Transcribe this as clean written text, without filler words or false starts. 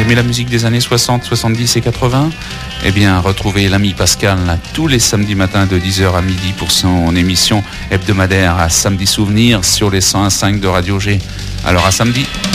aimez la musique des années 60, 70 et 80 ? Eh bien, retrouvez l'ami Pascal là, tous les samedis matins de 10h à midi pour son émission hebdomadaire à Samedi Souvenir sur les 101.5 de Radio G. Alors à samedi.